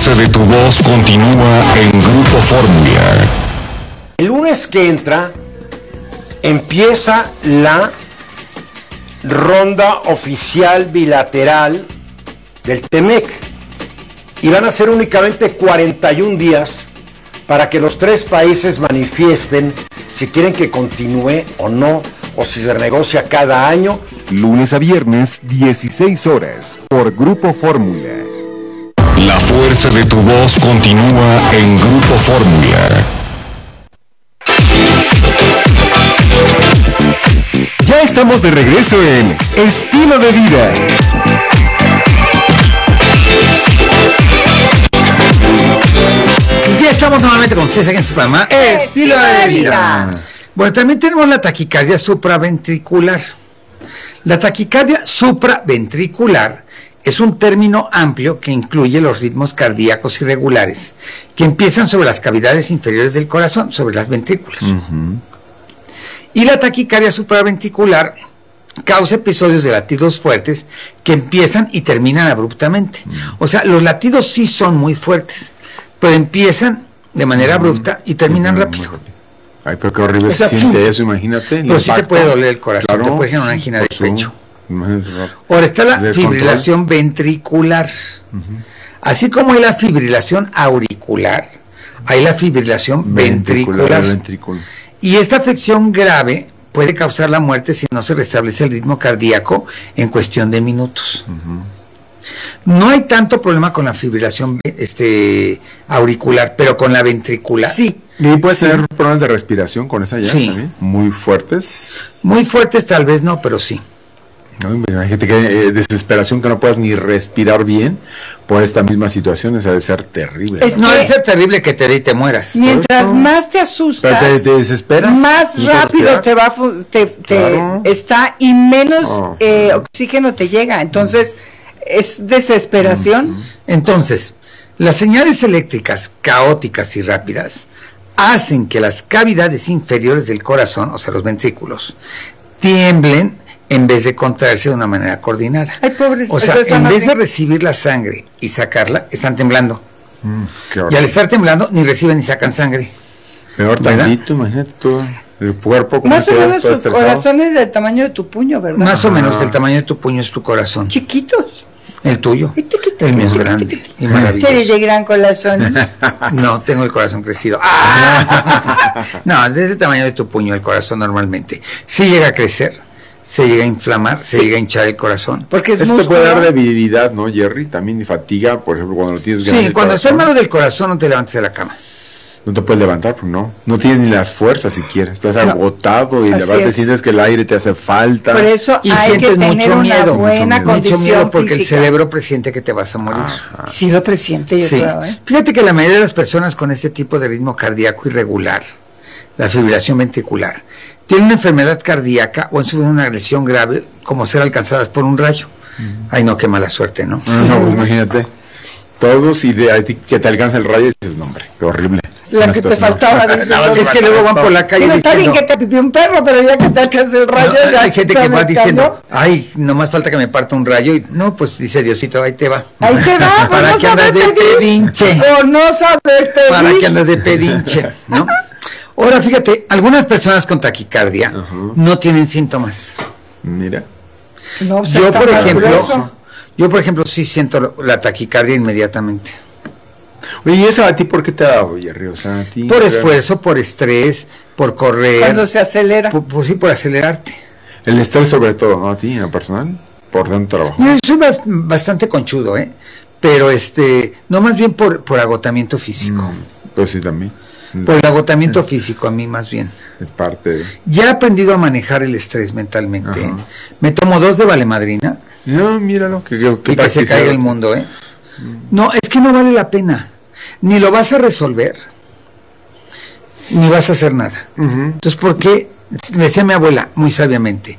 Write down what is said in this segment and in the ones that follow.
fuerza de tu voz continúa en Grupo Fórmula. El lunes que entra empieza la ronda oficial bilateral del TEMEC y van a ser únicamente 41 días para que los tres países manifiesten si quieren que continúe o no, o si se renegocia cada año. Lunes a viernes, 16 horas, por Grupo Fórmula. La fuerza de tu voz continúa en Grupo Fórmula. Ya estamos de regreso en Estilo de Vida. Y ya estamos nuevamente con ustedes aquí en su programa Estilo de Vida. Bueno, también tenemos la taquicardia supraventricular. La taquicardia supraventricular es un término amplio que incluye los ritmos cardíacos irregulares que empiezan sobre las cavidades inferiores del corazón, sobre las ventrículas. Y la taquicardia supraventricular causa episodios de latidos fuertes que empiezan y terminan abruptamente. O sea, los latidos sí son muy fuertes, pero empiezan de manera abrupta y terminan rápido. Ay, pero qué horrible se siente eso, imagínate. Pero sí te puede doler el corazón, claro, te puede generar una angina de pecho. Ahora está la fibrilación ventricular. Así como hay la fibrilación auricular, hay la fibrilación ventricular. Y esta afección grave puede causar la muerte si no se restablece el ritmo cardíaco en cuestión de minutos. No hay tanto problema con la fibrilación auricular, pero con la ventricular. Sí. ¿Y puede tener problemas de respiración con esa ya también? Muy fuertes. Muy fuertes tal vez no, pero sí. No, imagínate que desesperación, que no puedas ni respirar bien por esta misma situación, esa debe ser terrible. No debe ser terrible que te mueras. Mientras más te asustas, te desesperas, más rápido te va está y menos oxígeno te llega. Entonces es desesperación. Entonces, las señales eléctricas caóticas y rápidas hacen que las cavidades inferiores del corazón, o sea, los ventrículos, tiemblen en vez de contraerse de una manera coordinada. Ay, pobres, o sea, en vez de recibir la sangre y sacarla, están temblando. Y al estar temblando, ni reciben ni sacan sangre. Peor tantito, imagínate todo el cuerpo. Más o menos tu corazón es del tamaño de tu puño, ¿verdad? Más o menos del tamaño de tu puño es tu corazón. Chiquitos. El tuyo. El mío es grande y maravilloso. ¿Quieres de gran corazón? No, tengo el corazón crecido. No, es del tamaño de tu puño el corazón normalmente. Si llega a crecer, se llega a inflamar, se llega a hinchar el corazón. Porque es esto puede dar debilidad, ¿no, Jerry? También y fatiga, por ejemplo, cuando lo tienes grande. Sí, cuando estás malo del corazón no te levantes de la cama. No te puedes levantar, pues no tienes ni las fuerzas siquiera, estás agotado y de verdad te sientes que el aire te hace falta. Por eso y hay que tener mucho miedo, buena condición mucho miedo porque física. el cerebro presiente que te vas a morir. Sí lo presiente, yo creo. Fíjate que la mayoría de las personas con este tipo de ritmo cardíaco irregular, la fibrilación ventricular, tienen una enfermedad cardíaca o han sufrido una agresión grave como ser alcanzadas por un rayo. Ay, no, qué mala suerte, ¿no? No, imagínate. Todos y que te alcanza el rayo y dices, no, hombre, qué horrible. La que te faltaba, dices, es que luego van por la calle diciendo, está bien que te pipió un perro, pero ya que te alcanza el rayo, ya hay gente que va diciendo, ay, nomás falta que me parta un rayo, y no, pues dice Diosito, ahí te va. Ahí te va, para no que andas de pedinche. Por no saber pedir. Para que andas de pedinche, ¿no? Ahora, fíjate, algunas personas con taquicardia no tienen síntomas. Mira. No, pues yo, por ejemplo, sí siento la taquicardia inmediatamente. Oye, ¿y eso a ti por qué te ha dado, Jerry? O sea, a ti, por esfuerzo, por estrés, por correr. Cuando se acelera. Pues sí, por acelerarte. El estrés sobre todo, ¿no? A ti, en lo personal, por tanto trabajo. Yo soy bastante conchudo, pero no, más bien por agotamiento físico. Pues sí, también. Por el agotamiento físico, a mí más bien. Es parte de... Ya he aprendido a manejar el estrés mentalmente. Me tomo 2 de valemadrina. No, míralo. Que se caiga el mundo, No, es que no vale la pena. Ni lo vas a resolver, ni vas a hacer nada. Entonces, ¿por qué? Me decía mi abuela, muy sabiamente,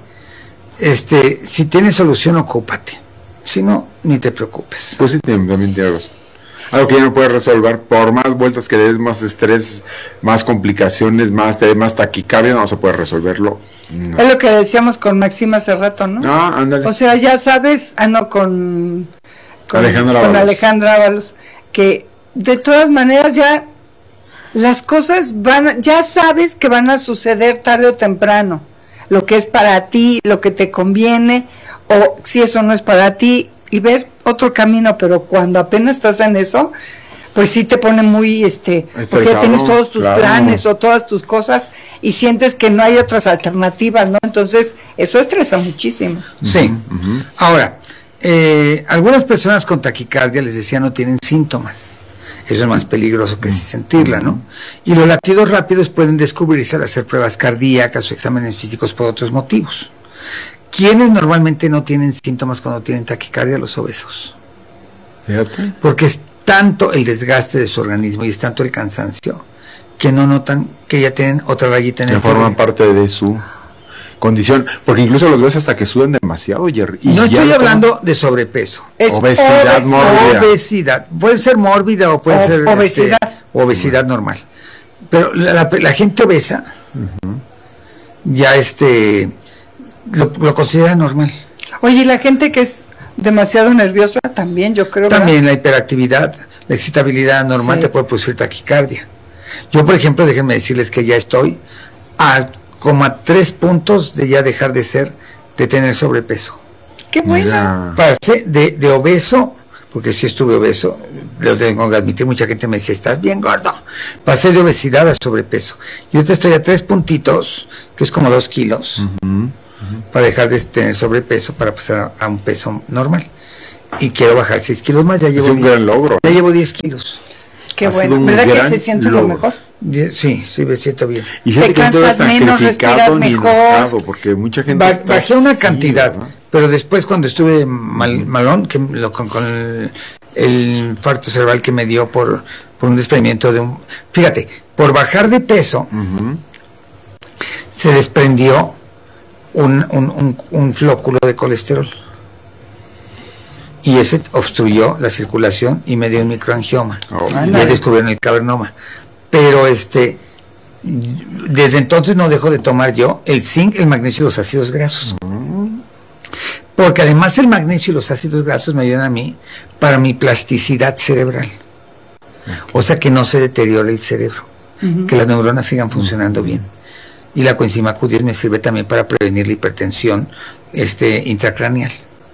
si tienes solución, ocúpate. Si no, ni te preocupes. Pues sí, también tienes razón. Algo que ya no puedes resolver, por más vueltas que des, más estrés, más complicaciones, más taquicardia, no se puede resolverlo. No. Es lo que decíamos con Maxima hace rato, ¿no? Ah, ándale. O sea, ya sabes, con Alejandra Ábalos, que de todas maneras ya las cosas ya sabes que van a suceder tarde o temprano, lo que es para ti, lo que te conviene, o si eso no es para ti, y ver otro camino. Pero cuando apenas estás en eso, pues sí te pone muy porque ya tienes todos tus planes o todas tus cosas y sientes que no hay otras alternativas, ¿no? Entonces eso estresa muchísimo. Sí. Ahora, algunas personas con taquicardia, les decía, no tienen síntomas. Eso es más peligroso que sentirla, ¿no? Y los latidos rápidos pueden descubrirse al hacer pruebas cardíacas o exámenes físicos por otros motivos. ¿Quiénes normalmente no tienen síntomas cuando tienen taquicardia? Los obesos. Fíjate. Porque es tanto el desgaste de su organismo y es tanto el cansancio que no notan que ya tienen otra rayita en el que forman parte de su condición, porque incluso los ves hasta que sudan demasiado, Jerry. No estoy hablando de sobrepeso. Es obesidad mórbida. Obesidad. Puede ser mórbida o puede ser obesidad normal. Pero la gente obesa ya lo considera normal. Oye, y la gente que es demasiado nerviosa también, yo creo. También, ¿verdad? La hiperactividad, la excitabilidad normal te puede producir taquicardia. Yo, por ejemplo, déjenme decirles que ya estoy como a 3 puntos de ya dejar de tener sobrepeso. ¡Qué bueno! Pasé de obeso, porque sí estuve obeso, lo tengo que admitir, mucha gente me decía, estás bien gordo. Pasé de obesidad a sobrepeso. Y ahorita estoy a 3 puntitos, que es como 2 kilos, para dejar de tener sobrepeso, para pasar a un peso normal. Y quiero bajar 6 kilos más, ya llevo, es un gran logro. Ya llevo 10 kilos. Qué bueno, ¿verdad que se siente lo mejor? Sí, me siento bien. Y gente que no es menos, respiras ni mejor. enojado, porque mucha gente bajé una cantidad, ¿no? Pero después cuando estuve malón, con el infarto cerebral que me dio por un desprendimiento fíjate, por bajar de peso, se desprendió un flóculo de colesterol. Y ese obstruyó la circulación y me dio un microangioma. Y descubrieron el cavernoma. Pero desde entonces no dejo de tomar yo el zinc, el magnesio y los ácidos grasos. Porque además el magnesio y los ácidos grasos me ayudan a mí para mi plasticidad cerebral. O sea, que no se deteriore el cerebro, que las neuronas sigan funcionando bien. Y la coenzima Q10 me sirve también para prevenir la hipertensión intracraneal.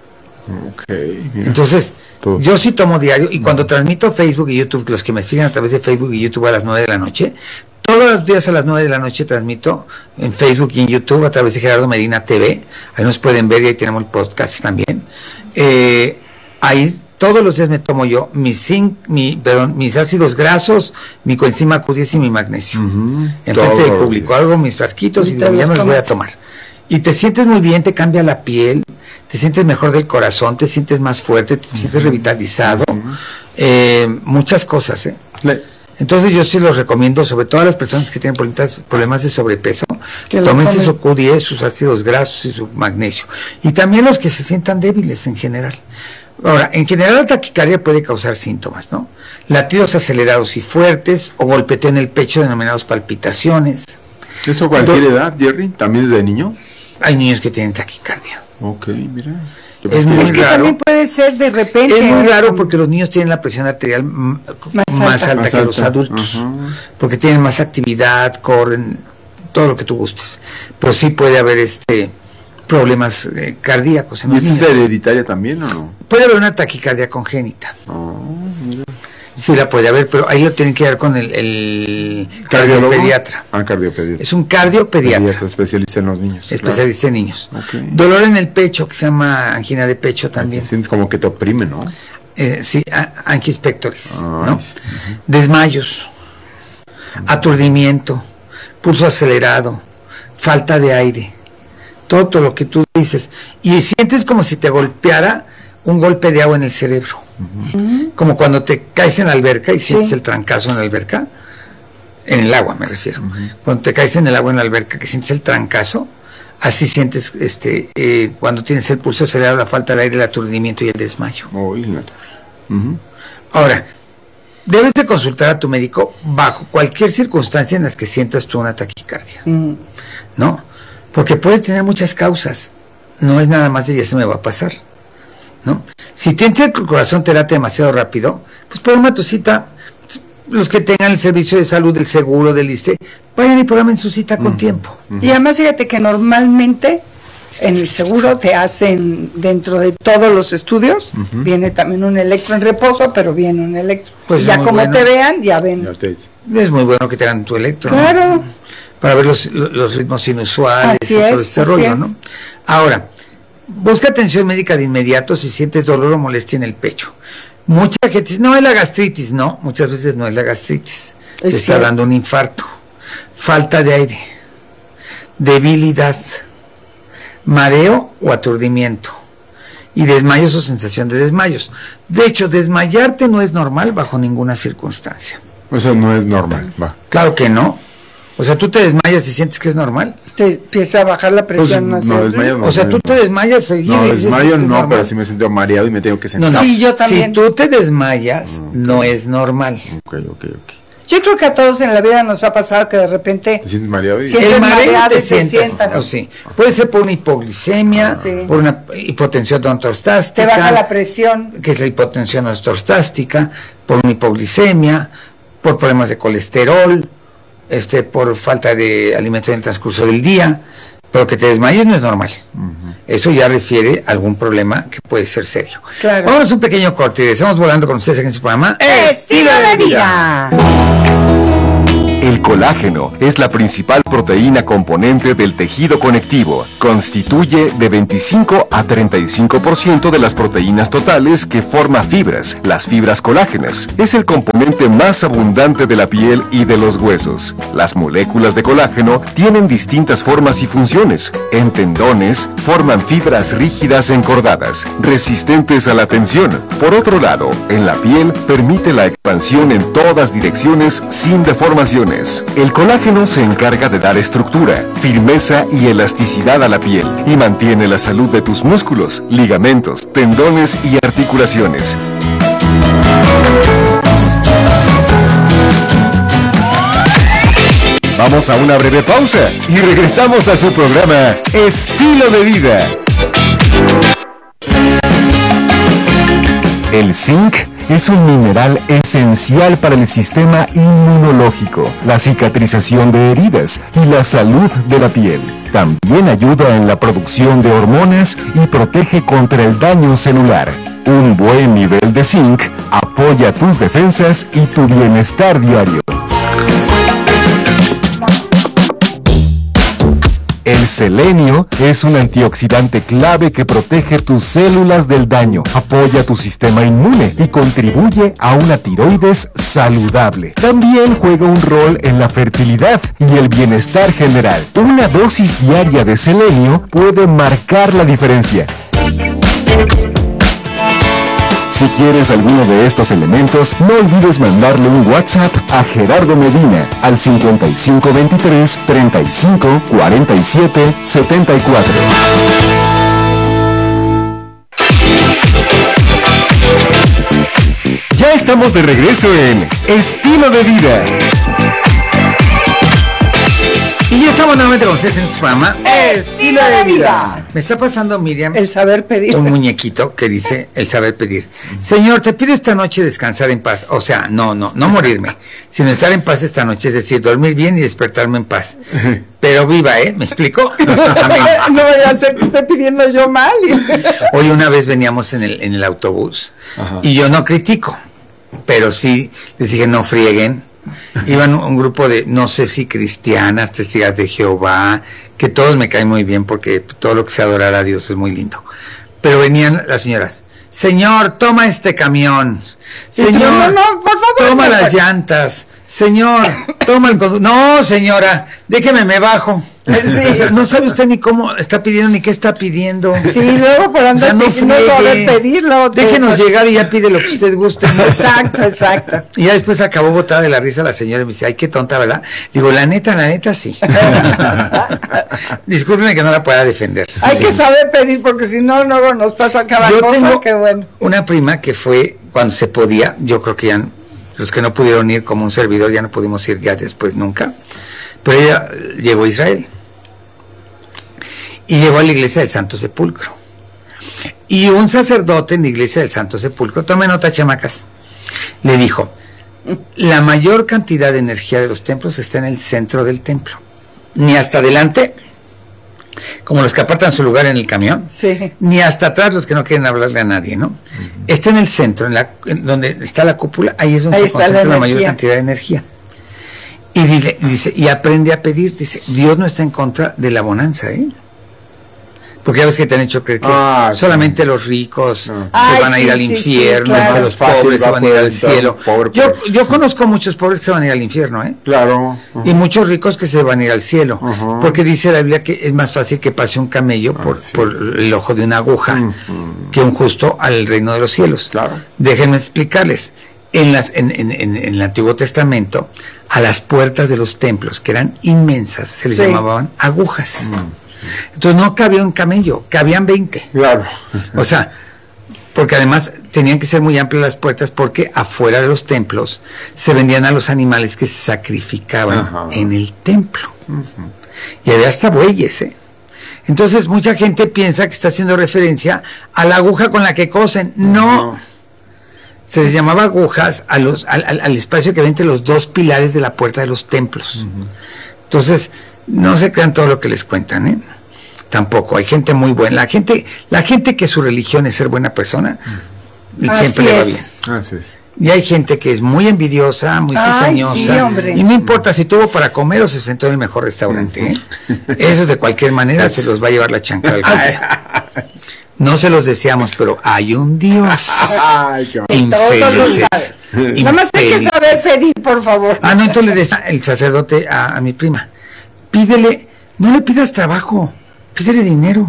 Entonces, yo sí tomo diario, y cuando transmito Facebook y YouTube, los que me siguen a través de Facebook y YouTube a las 9 de la noche, todos los días a las 9 de la noche transmito en Facebook y en YouTube a través de Gerardo Medina TV. Ahí nos pueden ver y ahí tenemos el podcast también. Ahí todos los días me tomo yo mis ácidos grasos, mi coenzima Q10 y mi magnesio. Enfrente del público, hago mis frasquitos y ya me los voy a tomar. Y te sientes muy bien, te cambia la piel, te sientes mejor del corazón, te sientes más fuerte, te sientes revitalizado, muchas cosas. Entonces yo sí los recomiendo, sobre todo a las personas que tienen problemas de sobrepeso, tómense su Q10, sus ácidos grasos y su magnesio. Y también los que se sientan débiles en general. Ahora, en general la taquicardia puede causar síntomas, ¿no? Latidos acelerados y fuertes, o golpeteo en el pecho denominados palpitaciones. ¿Eso a cualquier edad, Jerry? ¿También desde niño? Hay niños que tienen taquicardia. Ok, mira. Es que raro. También puede ser de repente. Es muy raro porque los niños tienen la presión arterial más alta que los adultos. Porque tienen más actividad, corren, todo lo que tú gustes. Pero sí puede haber problemas cardíacos. ¿Y es hereditaria también o no? Puede haber una taquicardia congénita. Mira. Sí, la puede haber, pero ahí lo tienen que dar con el cardiopediatra. Cardiopediatra. Es un cardiopediatra. Especialista en los niños. Especialista en niños. Dolor en el pecho, que se llama angina de pecho también. Sientes como que te oprime, ¿no? Sí, angis pectoris, ¿no? Desmayos, aturdimiento, pulso acelerado, falta de aire, todo lo que tú dices. Y sientes como si te golpeara un golpe de agua en el cerebro. Como cuando te caes en la alberca y sientes el trancazo en la alberca, en el agua me refiero. Cuando te caes en el agua en la alberca, que sientes el trancazo, así sientes cuando tienes el pulso acelerado, la falta de aire, el aturdimiento y el desmayo. Ahora, debes de consultar a tu médico bajo cualquier circunstancia en las que sientas tú una taquicardia, ¿no? Porque puede tener muchas causas, no es nada más de ya se me va a pasar, ¿no? Si tienes el corazón te late demasiado rápido, pues programa tu cita los que tengan el servicio de salud, del seguro, del ISSSTE, vayan y programen su cita con tiempo. Y además fíjate que normalmente en el seguro te hacen, dentro de todos los estudios, viene también un electro en reposo, pero viene un electro. Pues y ya muy como bueno. te vean, ya ven. Ya te dice. Es muy bueno que te hagan tu electro, ¿no? Claro. Para ver los ritmos inusuales Así y todo es, este así rollo, es. ¿no? Ahora, busca atención médica de inmediato si sientes dolor o molestia en el pecho. Mucha gente dice, no, es la gastritis. No, muchas veces no es la gastritis. Te está cierto. dando un infarto, falta de aire, debilidad, mareo o aturdimiento, y desmayos o sensación de desmayos. De hecho, desmayarte no es normal bajo ninguna circunstancia. Eso no es normal, va. Claro que no. O sea, tú te desmayas y sientes que es normal. Te empieza a bajar la presión. Pues, ¿no? no, desmayo no. O sea, tú te desmayas seguido. No, y dices, desmayo "Es no, normal". pero sí me siento mareado y me tengo que No, sentar. no. Sí, yo también. Si tú te desmayas, no es normal. Ok. Yo creo que a todos en la vida nos ha pasado que de repente ¿Te sientes mareado? Sí. El Sientes mareo mareado te y te sientas. sientas. O sí. Puede ser por una hipoglicemia, Sí. por una hipotensión ortostástica. te baja la presión. Que es la hipotensión ortostástica, por una hipoglicemia, por problemas de colesterol, por falta de alimento en el transcurso del día, pero que te desmayes no es normal. Eso ya refiere a algún problema que puede ser serio. Claro. Vamos a un pequeño corte y estamos volando con ustedes aquí en su programa Estilo de vida. El colágeno es la principal proteína componente del tejido conectivo. Constituye de 25 a 35% de las proteínas totales que forma fibras, las fibras colágenas. Es el componente más abundante de la piel y de los huesos. Las moléculas de colágeno tienen distintas formas y funciones. En tendones, forman fibras rígidas encordadas, resistentes a la tensión. Por otro lado, en la piel permite la expansión en todas direcciones sin deformaciones. El colágeno se encarga de dar estructura, firmeza y elasticidad a la piel y mantiene la salud de tus músculos, ligamentos, tendones y articulaciones. Vamos a una breve pausa y regresamos a su programa Estilo de Vida. El zinc es un mineral esencial para el sistema inmunológico, la cicatrización de heridas y la salud de la piel. También ayuda en la producción de hormonas y protege contra el daño celular. Un buen nivel de zinc apoya tus defensas y tu bienestar diario. El selenio es un antioxidante clave que protege tus células del daño, apoya tu sistema inmune y contribuye a una tiroides saludable. También juega un rol en la fertilidad y el bienestar general. Una dosis diaria de selenio puede marcar la diferencia. Si quieres alguno de estos elementos, no olvides mandarle un WhatsApp a Gerardo Medina al 5523 35 47 74. Ya estamos de regreso en Estilo de Vida. Y ya estamos nuevamente con ustedes en este programa Estilo de vida. Me está pasando, Miriam, El saber pedir. un muñequito que dice el saber pedir. Señor, te pido esta noche descansar en paz. O sea, no morirme, sino estar en paz esta noche, es decir, dormir bien y despertarme en paz. Pero viva, ¿me explico? No vaya a ser que esté pidiendo yo mal. Hoy una vez veníamos en el autobús. Ajá. Y yo no critico, pero sí les dije no frieguen. Iban un grupo de, no sé si cristianas, testigos de Jehová, que todos me caen muy bien porque todo lo que sea adorar a Dios es muy lindo. Pero venían las señoras, señor, toma este camión, señor, No, por favor, toma no, las llantas, señor, toma el conductor. No, señora, déjeme, me bajo. Sí. O sea, no sabe usted ni cómo está pidiendo ni qué está pidiendo. Sí, luego por andar no diciendo friegue. saber pedirlo. Déjenos llegar y ya pide lo que usted guste, ¿no? Exacto. Y ya después acabó botada de la risa la señora y me dice, ay, qué tonta, ¿verdad? Digo, la neta, sí. Discúlpeme que no la pueda defender. Hay Sí. que saber pedir porque si no, luego nos pasa cada Yo cosa. tengo Que bueno. una prima que fue cuando se podía, yo creo que ya los que no pudieron ir como un servidor ya no pudimos ir ya después nunca, pero ella llegó a Israel y llegó a la iglesia del Santo Sepulcro. Y un sacerdote en la iglesia del Santo Sepulcro, tome nota, chamacas, le dijo, la mayor cantidad de energía de los templos está en el centro del templo. Ni hasta adelante, como los que apartan su lugar en el camión, Sí. ni hasta atrás los que no quieren hablarle a nadie, ¿no? Está en el centro, en donde está la cúpula, ahí es donde Ahí se está concentra la la mayor energía. cantidad de energía. Y dice, y aprende a pedir, dice, Dios no está en contra de la bonanza, ¿eh? Porque ya ves que te han hecho creer que Sí. solamente los ricos se Ay, van a ir sí, al sí, infierno, sí, claro. que los Fácil pobres va se a van a ir poder al entrar cielo. un pobre Yo, por- yo conozco muchos pobres que se van a ir al infierno, ¿eh? Claro. Y muchos ricos que se van a ir al cielo, porque dice la Biblia que es más fácil que pase un camello por el ojo de una aguja que un justo al reino de los cielos. Claro. Déjenme explicarles. En el Antiguo Testamento, a las puertas de los templos, que eran inmensas, se les Sí. llamaban agujas. Entonces no cabía un camello, cabían 20. Claro. O sea, porque además tenían que ser muy amplias las puertas porque afuera de los templos se vendían a los animales que se sacrificaban Ajá. en el templo. Y había hasta bueyes, ¿eh? Entonces mucha gente piensa que está haciendo referencia a la aguja con la que cosen. No. Se les llamaba agujas al espacio que había entre los dos pilares de la puerta de los templos. Entonces, no se crean todo lo que les cuentan, ¿eh? Tampoco, hay gente muy buena. La gente que su religión es ser buena persona, Así siempre le va es. bien. Así es. Y hay gente que es muy envidiosa, muy Ay, cizañosa. sí, hombre. Y no importa si tuvo para comer o se sentó en el mejor restaurante, ¿eh? Esos de cualquier manera se los va a llevar la chancla al día. No se los deseamos, pero hay un Dios. Ay, qué Y todos lo Infelices. saben. Nada más hay que saber pedir, por favor. Ah, no, entonces le decía el sacerdote a mi prima, pídele, no le pidas trabajo, pídele dinero.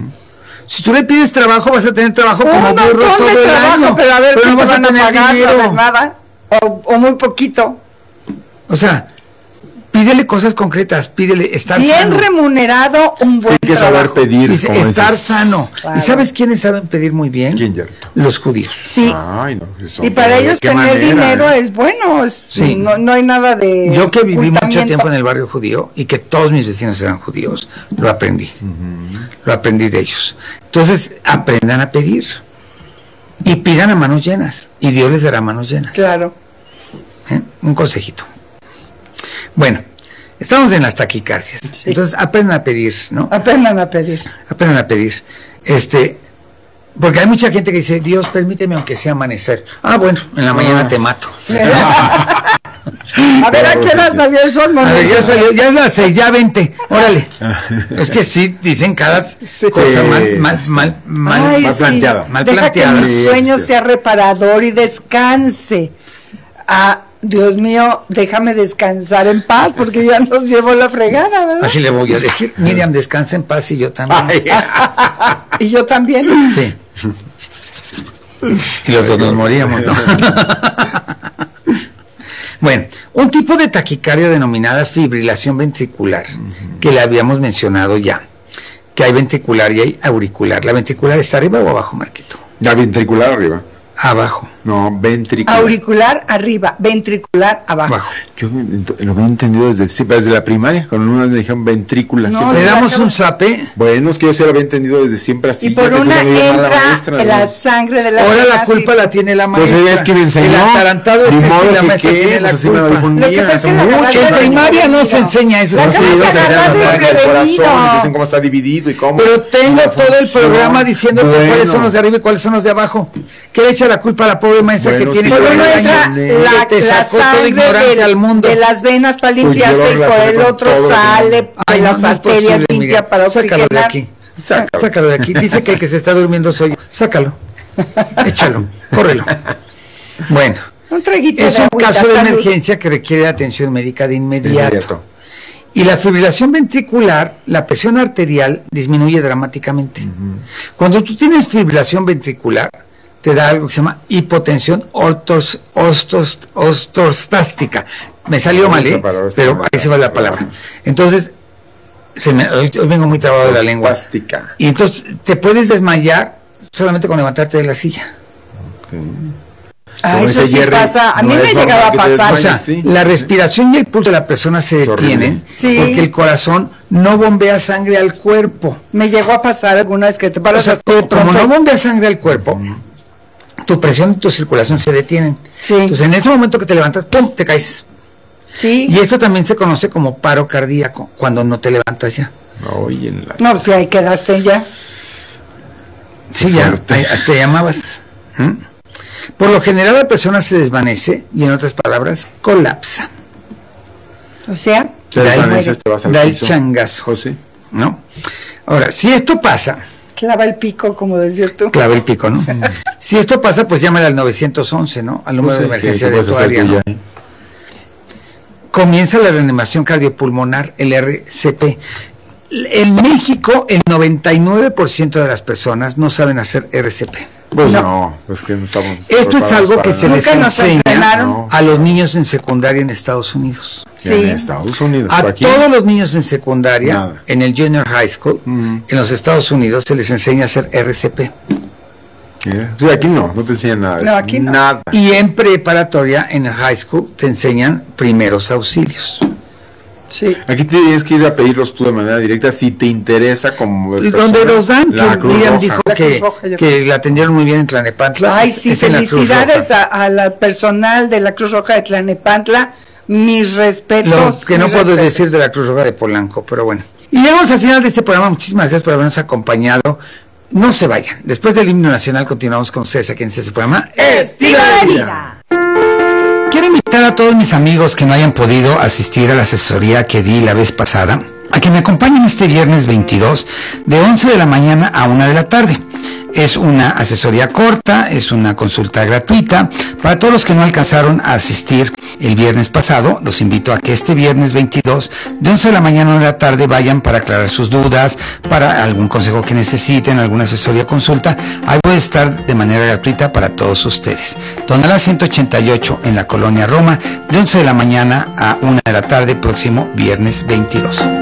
Si tú le pides trabajo, vas a tener trabajo Un como burro montón todo de el trabajo, año, pero a ver, ¿qué no te vas a van a tener pagar? dinero. ¿No? Nada, o muy poquito. O sea, pídele cosas concretas, pídele estar Bien sano. remunerado, un buen Hay que saber trabajo. pedir. Dice, como estar dices. sano. Claro. ¿Y sabes quiénes saben pedir muy bien? ¿Quién, Yerto? Los judíos. Sí, Ay, no. eso y para no, ¿de ellos qué tener manera, dinero eh? es bueno, Sí. no hay nada de Yo que viví mucho ocultamiento. tiempo en el barrio judío y que todos mis vecinos eran judíos, lo aprendí. Lo aprendí de ellos. Entonces, aprendan a pedir. Y pidan a manos llenas. Y Dios les dará manos llenas. Claro. Un consejito. Bueno, estamos en las taquicardias. Entonces, aprendan a pedir, ¿no? Aprendan a pedir. Aprendan a pedir. Porque hay mucha gente que dice, Dios, permíteme aunque sea amanecer. Ah, bueno, en la mañana te mato. A ver, ¿a qué hora salió el sol? A ver, ya salió, ya es las 6, ya 20. Órale. Es que sí, dicen cada cosa mal Ay, mal sí. planteada. Mal Deja planteada. que mi Sí, sueño sí. sea reparador y descanse. Ah, Dios mío, déjame descansar en paz porque ya nos llevó la fregada, ¿verdad? Así le voy a decir. Miriam, descansa en paz y yo también. Ay, Y yo también. Sí. Y los dos nos moríamos, ¿no? Bueno, un tipo de taquicardia denominada fibrilación ventricular, que le habíamos mencionado ya, que hay ventricular y hay auricular. ¿La ventricular está arriba o abajo, Marquito? la ventricular arriba. Abajo. No, ventricular. Auricular arriba, ventricular abajo. Abajo. Yo lo había entendido desde la primaria, cuando una me dijeron ventrícula. No, siempre. Le ya damos no. un zape. Bueno, es que yo se lo había entendido desde siempre así. Y por ya que una tú me llamas la entra maestra, la ¿no? sangre de la Ahora la venas culpa y- la tiene la Pues maestra. ella es que me enseñó. El atarantado es Ni este modo y la que maestra qué, tiene la pues así me lo culpa. dijo un Lo que día, pasa es hace que la Que muchos en agarraste años. primaria no se desprevenido. enseña eso. La sí, agarraste sí, Sí, sí, agarrado sí, del desprevenido. corazón, dicen cómo está dividido y cómo. Pero tengo la todo el función. programa diciéndote Bueno. cuáles son los de arriba y cuáles son los de abajo. ¿Qué le echa la culpa a la pobre maestra Bueno, que tiene sí, Por pero uno 40 entra años? la, Que te la sacó todo sangre ignorante al mundo. de las venas para limpiarse yo y lo por el relaciono con otro todo lo que- sale de Ay, las no es arterias posible, limpia Miguel. para Sácalo de oxigenar. aquí. Sácalo de aquí. Dice que el que se está durmiendo soy yo. Sácalo. Échalo. Córrelo. Bueno. Un traguito Es de un agüita, caso de salud. emergencia que requiere atención médica de inmediato. Inmediato. Y la fibrilación ventricular, la presión arterial disminuye dramáticamente. Cuando tú tienes fibrilación ventricular, te da algo que se llama hipotensión ortostástica. Me salió mal, Esa palabra está pero mal. ahí se va la palabra. Entonces, hoy vengo muy trabado de la lengua. Ortostástica. Y entonces te puedes desmayar solamente con levantarte de la silla. Ah, Como eso dice sí Jerry, pasa. A mí no me es llegaba a normal que te pasar. O sea, sí. la respiración y el pulso de la persona se Es horrible. detienen Sí. porque el corazón no bombea sangre al cuerpo. Me llegó a pasar alguna vez que te O paras sea, así, como pronto. no bombea sangre al cuerpo, tu presión y tu circulación se detienen. Sí. Entonces, en ese momento que te levantas, ¡pum!, te caes. Sí. Y esto también se conoce como paro cardíaco, cuando no te levantas ya. Oye, en la... No, pues ahí quedaste ya. Sí, ya, Fuerte. ahí te llamabas. ¿Mm? Por lo general la persona se desvanece y, en otras palabras, colapsa. O sea, Te Da el- desvaneces, te vas al da el piso. changazo. José. ¿No? Ahora, si esto pasa, clava el pico, como decías tú. clave el pico, ¿no? Si esto pasa, pues llámale al 911, ¿no? Al número de emergencia de tu área, ¿no? Comienza la reanimación cardiopulmonar, el RCP. En México, el 99% de las personas no saben hacer RCP. Pues No. no, pues que no estamos. Esto es preparados algo para que se nada. les Nunca nos enseña entrenaron. a los niños en secundaria en Estados Unidos. Sí. En Estados Unidos. A aquí. todos los niños en secundaria, Nada. en el Junior High School, en los Estados Unidos, se les enseña a hacer RCP. Sí, aquí no te enseñan nada. de No, eso. aquí no. Nada. Y en preparatoria, en el high school, te enseñan primeros auxilios. Sí. Aquí tienes que ir a pedirlos tú de manera directa si te interesa como de Donde persona, los dan, la que Cruz Miriam Roja. dijo La que, Cruz Roja, yo que la atendieron muy bien en Tlanepantla. Ay, es- sí, es en la Cruz felicidades Roja. a la personal de la Cruz Roja de Tlanepantla. Mis Lo respetos. que no mis puedo respetos. decir de la Cruz Roja de Polanco, pero bueno. Y llegamos al final de este programa. Muchísimas gracias por habernos acompañado. No se vayan. Después del himno nacional continuamos con ustedes aquí en este programa. Estilo de vida. Quiero invitar a todos mis amigos que no hayan podido asistir a la asesoría que di la vez pasada a que me acompañen este viernes 22 de 11 de la mañana a 1 de la tarde. Es una asesoría corta, es una consulta gratuita. Para todos los que no alcanzaron a asistir el viernes pasado, los invito a que este viernes 22 de 11 de la mañana a 1 de la tarde vayan para aclarar sus dudas, para algún consejo que necesiten, alguna asesoría o consulta. Ahí voy a estar de manera gratuita para todos ustedes. Tonalá 188 en la Colonia Roma, de 11 de la mañana a 1 de la tarde, próximo viernes 22.